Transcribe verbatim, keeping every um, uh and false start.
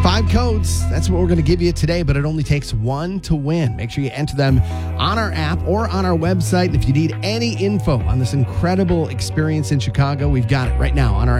Five codes. That's what we're going to give you today, but it only takes one to win. Make sure you enter them on our app or on our website. And if you need any info on this incredible experience in Chicago, we've got it right now on our